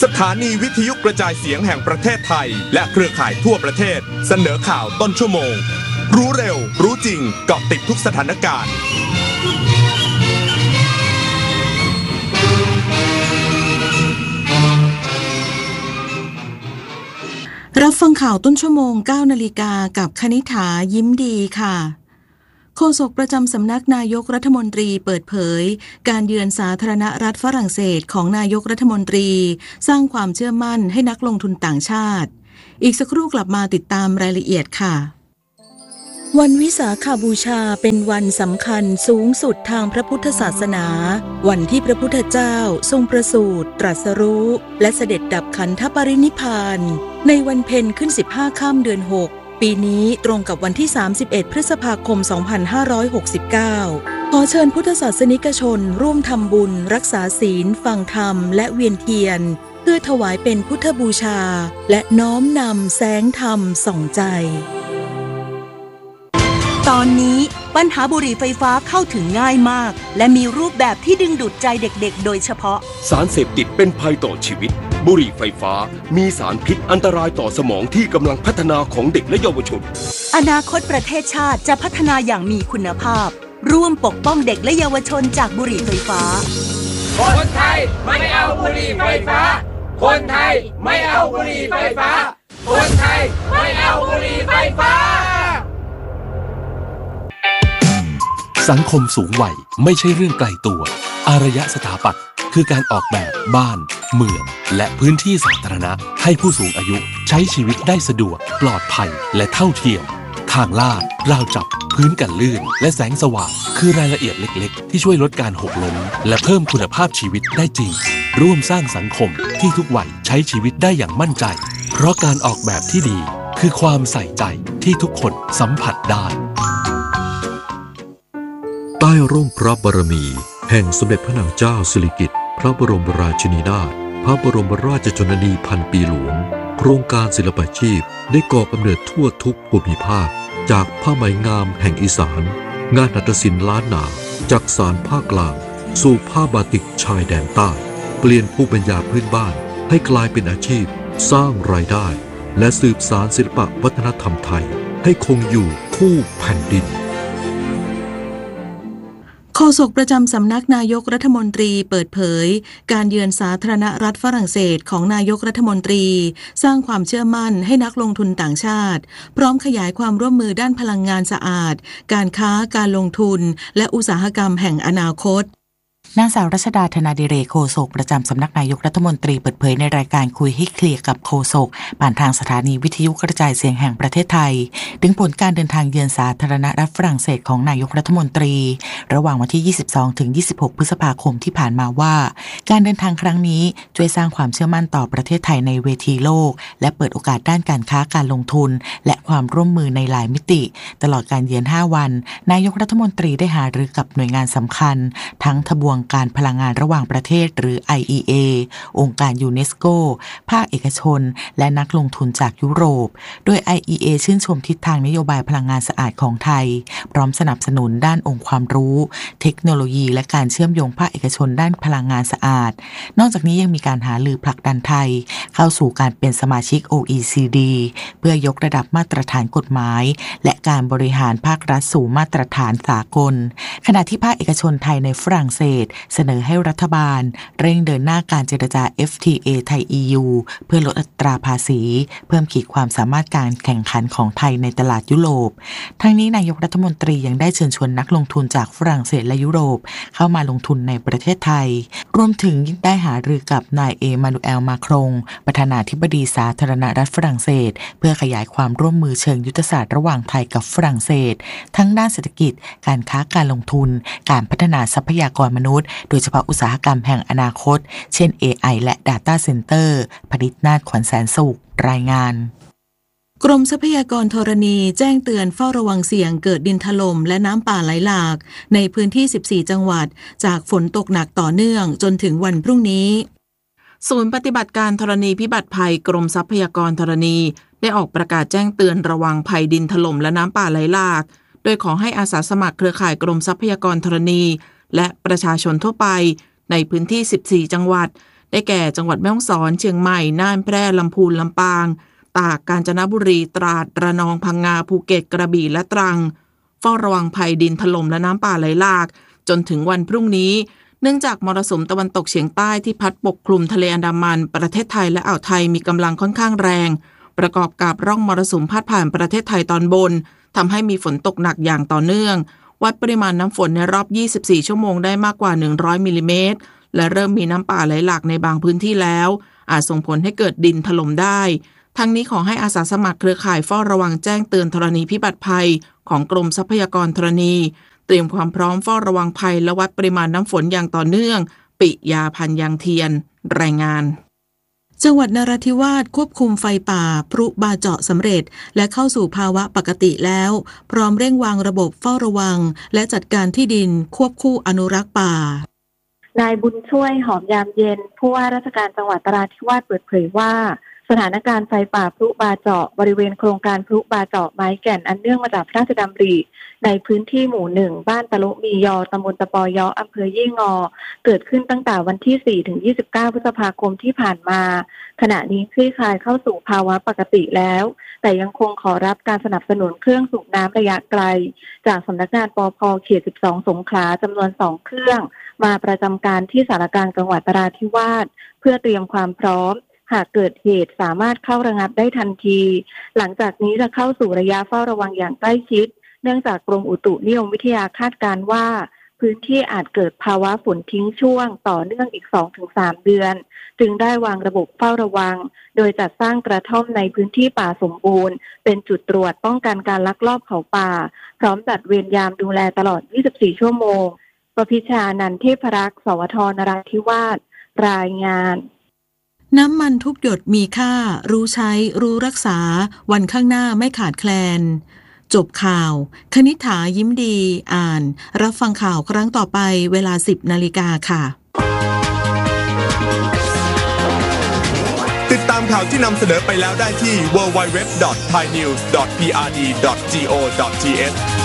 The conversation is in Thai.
ถานีวิทยุกระจายเสียงแห่งประเทศไทยและเครือข่ายทั่วประเทศเสนอข่าวต้นชั่วโมงรู้เร็วรู้จริงเกาะติดทุกสถานการณ์รับฟังข่าวต้นชั่วโมง 9 นาฬิกากับคณิษฐายิ้มดีค่ะโฆษกประจำสำนักนายกรัฐมนตรีเปิดเผยการเยือนสาธารณรัฐฝรั่งเศสของนายกรัฐมนตรีสร้างความเชื่อมั่นให้นักลงทุนต่างชาติอีกสักครู่กลับมาติดตามรายละเอียดค่ะวันวิสาขบูชาเป็นวันสำคัญสูงสุดทางพระพุทธศาสนาวันที่พระพุทธเจ้าทรงประสูติตรัสรู้และเสด็จดับขันธปรินิพพานในวันเพ็ญขึ้น15ค่ำเดือน6ปีนี้ตรงกับวันที่31พฤษภาคม2569ขอเชิญพุทธศาสนิกชนร่วมทำบุญรักษาศีลฟังธรรมและเวียนเทียนเพื่อถวายเป็นพุทธบูชาและน้อมนำแสงธรรมส่องใจตอนนี้ปัญหาบุหรี่ไฟฟ้าเข้าถึงง่ายมากและมีรูปแบบที่ดึงดูดใจเด็กๆโดยเฉพาะสารเสพติดเป็นภัยต่อชีวิตบุหรี่ไฟฟ้ามีสารพิษอันตรายต่อสมองที่กำลังพัฒนาของเด็กและเยาวชนอนาคตประเทศชาติจะพัฒนาอย่างมีคุณภาพร่วมปกป้องเด็กและเยาวชนจากบุหรี่ไฟฟ้าคนไทยไม่เอาบุหรี่ไฟฟ้าคนไทยไม่เอาบุหรี่ไฟฟ้าคนไทยไม่เอาบุหรี่ไฟฟ้าสังคมสูงวัยไม่ใช่เรื่องไกลตัวอารยสถาปัตย์คือการออกแบบบ้านเมืองและพื้นที่สาธารณะให้ผู้สูงอายุใช้ชีวิตได้สะดวกปลอดภัยและเท่าเทียมทางลาดราวจับพื้นกันลื่นและแสงสว่างคือรายละเอียดเล็กๆที่ช่วยลดการหกล้มและเพิ่มคุณภาพชีวิตได้จริงร่วมสร้างสังคมที่ทุกวัยใช้ชีวิตได้อย่างมั่นใจเพราะการออกแบบที่ดีคือความใส่ใจที่ทุกคนสัมผัสได้ใต้ร่มพระบารมีแห่งสมเด็จพระนางเจ้าสิริกิติ์พระบรมราชินีนาถพระบรมราชชนนีพันปีหลวงโครงการศิลปาชีพได้ก่อกำเนิดทั่วทุกภูมิภาคจากผ้าไหมงามแห่งอีสานงานหัตถศิลป์ล้านนาจากสานภาคกลางสู่ผ้าบาติกชายแดนใต้เปลี่ยนภูมิปัญญาพื้นบ้านให้กลายเป็นอาชีพสร้างรายได้และสืบสานศิลปวัฒนธรรมไทยให้คงอยู่คู่แผ่นดินโฆษกประจำสำนักนายกรัฐมนตรีเปิดเผยการเยือนสาธารณรัฐฝรั่งเศสของนายกรัฐมนตรีสร้างความเชื่อมั่นให้นักลงทุนต่างชาติพร้อมขยายความร่วมมือด้านพลังงานสะอาดการค้าการลงทุนและอุตสาหกรรมแห่งอนาคตนางสาวรัชดาธนาดิเรกโฆษกประจำสำนักนายกรัฐมนตรีเปิดเผยในรายการคุยให้เคลียร์กับโฆษกผ่านทางสถานีวิทยุกระจายเสียงแห่งประเทศไทยถึงผลการเดินทางเยือนสาธารณรัฐฝรั่งเศสของนายกรัฐมนตรีระหว่างวันที่ 22 ถึง 26 พฤษภาคมที่ผ่านมาว่าการเดินทางครั้งนี้ช่วยสร้างความเชื่อมั่นต่อประเทศไทยในเวทีโลกและเปิดโอกาสด้านการค้าการลงทุนและความร่วมมือในหลายมิติตลอดการเยือน 5 วันนายกรัฐมนตรีได้หารือกับหน่วยงานสำคัญทั้งทบวงการพลังงานระหว่างประเทศหรือ IEA องค์การยูเนสโกภาคเอกชนและนักลงทุนจากยุโรปโดย IEA ชื่นชมทิศทางนโยบายพลังงานสะอาดของไทยพร้อมสนับสนุนด้านองค์ความรู้เทคโนโลยีและการเชื่อมโยงภาคเอกชนด้านพลังงานสะอาดนอกจากนี้ยังมีการหารือผลักดันไทยเข้าสู่การเป็นสมาชิก OECD เพื่อยกระดับมาตรฐานกฎหมายและการบริหารภาครัฐสู่มาตรฐานสากลขณะที่ภาคเอกชนไทยในฝรั่งเศสเสนอให้รัฐบาลเร่งเดินหน้าการเจรจา FTA ไทย EU เพื่อลดอัตราภาษีเพิ่มขีดความสามารถการแข่งขันของไทยในตลาดยุโรปทั้งนี้นายกรัฐมนตรียังได้เชิญชวนนักลงทุนจากฝรั่งเศสและยุโรปเข้ามาลงทุนในประเทศไทยรวมถึงได้หารือกับนายเอมานูเอลมาครงประธานาธิบดีสาธารณรัฐฝรั่งเศสเพื่อขยายความร่วมมือเชิงยุทธศาสตร์ระหว่างไทยกับฝรั่งเศสทั้งด้านเศรษฐกิจการค้าการลงทุนการพัฒนาทรัพยากรมนุษย์โดยเฉพาะอุตสาหกรรมแห่งอนาคตเช่น AI และ Data Center ผลิตนาถขวัญแสนสุขรายงานกรมทรัพยากรธรณีแจ้งเตือนเฝ้าระวังเสี่ยงเกิดดินถล่มและน้ำป่าไหลหลากในพื้นที่14จังหวัดจากฝนตกหนักต่อเนื่องจนถึงวันพรุ่งนี้ศูนย์ปฏิบัติการธรณีพิบัติภัยกรมทรัพยากรธรณีได้ออกประกาศแจ้งเตือนระวังภัยดินถล่มและน้ำป่าไหลหลากโดยขอให้อาสาสมัครเครือข่ายกรมทรัพยากรธรณีและประชาชนทั่วไปในพื้นที่14จังหวัด ไได้แก่จังหวัดแม่ฮ่องสอนเชียงใหม่น่านแพร่ลำพูนลำปางตากกาญจนบุรีตราดระนองพังงาภูเก็ตกระบี่และตรังเฝ้าระวังภัยดินถล่มและน้ำป่าไหลหลากจนถึงวันพรุ่งนี้เนื่องจากมรสุมตะวันตกเฉียงใต้ที่พัดปกคลุมทะเลอันดามันประเทศไทยและอ่าวไทยมีกำลังค่อนข้างแรงประกอบกับร่องมรสุมพาดผ่านประเทศไทยตอนบนทำให้มีฝนตกหนักอย่างต่อเนื่องวัดปริมาณน้ำฝนในรอบ24ชั่วโมงได้มากกว่า100มิลลิเมตรและเริ่มมีน้ำป่าไหลหลากในบางพื้นที่แล้วอาจส่งผลให้เกิดดินถล่มได้ทั้งนี้ขอให้อาสาสมัครเครือข่ายเฝ้าระวังแจ้งเตือนธรณีพิบัติภัยของกรมทรัพยากรธรณีเตรียมความพร้อมเฝ้าระวังภัยและวัดปริมาณน้ำฝนอย่างต่อเนื่องปิยาพันธ์ยังเทียนรายงานจังหวัดนราธิวาสควบคุมไฟป่าพรุบาเจาะสำเร็จและเข้าสู่ภาวะปกติแล้วพร้อมเร่งวางระบบเฝ้าระวังและจัดการที่ดินควบคู่อนุรักษ์ป่านายบุญช่วยหอมยามเย็นผู้ว่าราชการจังหวัดนราธิวาสเปิดเผยว่าสถานการณ์ไฟป่าพรุบาเจาะบริเวณโครงการพรุบาเจาะไม้แก่นอันเนื่องมาจากพระราชดำริในพื้นที่หมู่1บ้านตะลุมียอตำบลตะปอยออำเภอยี่งอเกิดขึ้นตั้งแต่วันที่4ถึง29พฤษภาคมที่ผ่านมาขณะนี้คลี่คลายเข้าสู่ภาวะปกติแล้วแต่ยังคงขอรับการสนับสนุนเครื่องสูบน้ำระยะไกลจากสำนักงานปภ.เขต12สงขลาจำนวน2เครื่องมาประจำการที่สารกลางจังหวัดนราธิวาสเพื่อเตรียมความพร้อมหากเกิดเหตุสามารถเข้าระงับได้ทันทีหลังจากนี้จะเข้าสู่ระยะเฝ้าระวังอย่างใกล้ชิดเนื่องจากกรมอุตุนิยมวิทยาคาดการณ์ว่าพื้นที่อาจเกิดภาวะฝนทิ้งช่วงต่อเนื่องอีก 2-3 เดือนจึงได้วางระบบเฝ้าระวังโดยจัดสร้างกระท่อมในพื้นที่ป่าสมบูรณ์เป็นจุดตรวจป้องกันการลักลอบเผาป่าพร้อมจัดเวรยามดูแลตลอด24ชั่วโมงประพิชานันท์เทพรักษ์สวทนราธิวาสรายงานน้ำมันทุกหยดมีค่ารู้ใช้รู้รักษาวันข้างหน้าไม่ขาดแคลนจบข่าวคณิษฐายิ้มดีอ่านรับฟังข่าวครั้งต่อไปเวลา 10 นาฬิกาค่ะติดตามข่าวที่นำเสนอไปแล้วได้ที่ www.thainews.prd.go.th